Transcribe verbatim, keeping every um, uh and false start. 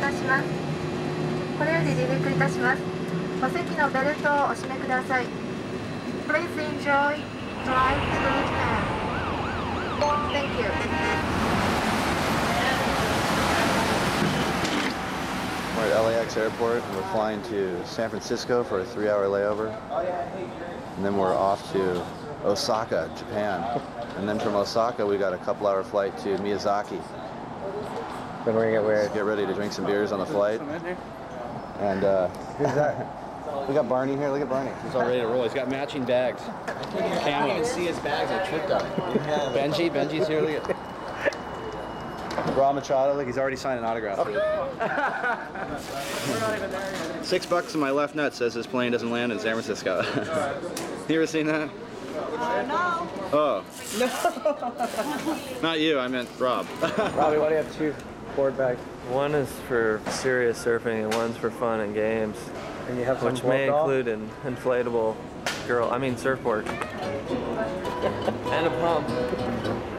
換します。これより離陸いたします。お席のベルトをお締めください。Please enjoy drive to Japan. Thank you. We're at L A X Airport and we're flying to San Francisco for a three-hour layover. And then we're off to Osaka, Japan. And then from Osaka, we got a couple-hour flight to Miyazaki. Then we're gonna get weird. So get ready to drink some beers on the flight. And uh, Who's that? we got Barney here. Look at Barney. He's all ready to roll. He's got matching bags. I can't even see his bags. I tripped on it. Benji, Benji's here. Look at Rob Machado, look, he's already signed an autograph. We're not even there yet. Six bucks in my left nut says this plane doesn't land in San Francisco. You ever seen that? Uh, no. Oh. No. Not you, I meant Rob. Robbie, why do you have two board bags? One is for serious surfing and one's for fun and games, And you have some which may blow-off? include an inflatable girl, I mean surfboard, and a pump.